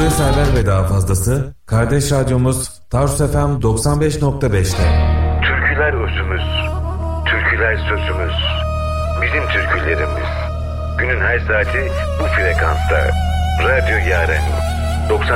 eserler ve daha fazlası kardeş radyomuz Tarsus FM 95.5'te. Türküler özümüz, türküler sözümüz, bizim türkülerimiz. Günün her saati bu frekansta. Radyo Yaren 90